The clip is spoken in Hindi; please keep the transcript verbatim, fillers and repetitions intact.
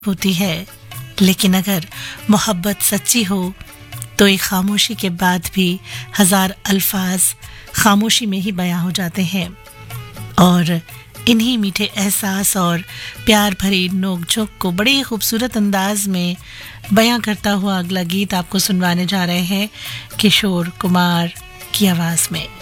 होती है, लेकिन अगर मोहब्बत सच्ची हो तो एक खामोशी के बाद भी हजार अल्फाज खामोशी में ही बयां हो जाते हैं। और इन्हीं मीठे एहसास और प्यार भरी नोक-झोंक को बड़े ही खूबसूरत अंदाज में बयां करता हुआ अगला गीत आपको सुनवाने जा रहे हैं किशोर कुमार की आवाज में।